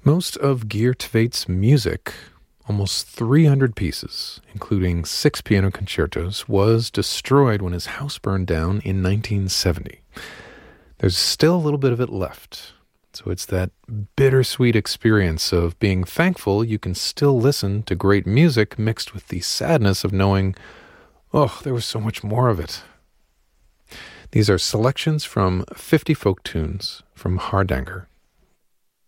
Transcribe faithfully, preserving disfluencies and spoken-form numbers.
Most of Geert Tveit's music, almost three hundred pieces, including six piano concertos, was destroyed when his house burned down in nineteen seventy. There's still a little bit of it left. So it's that bittersweet experience of being thankful you can still listen to great music mixed with the sadness of knowing, oh, there was so much more of it. These are selections from fifty folk tunes from Hardanger.